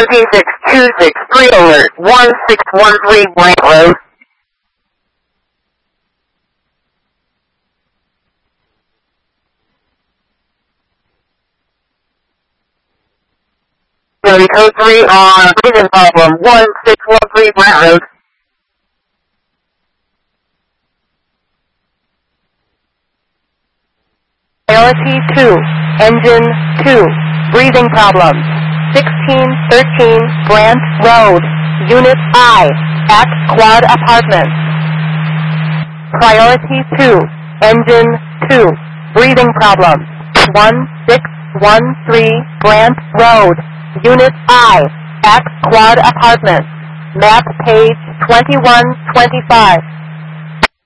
26263 alert 1613 Grant Road. Code 3 on breathing problem 1613 Grant Road. Priority 2, engine 2, breathing problems, 1613 Grant Road, Unit I, at Quad Apartments. Priority 2, engine 2, breathing problems, 1613 Grant Road, Unit I, at Quad Apartments. Map page 2125.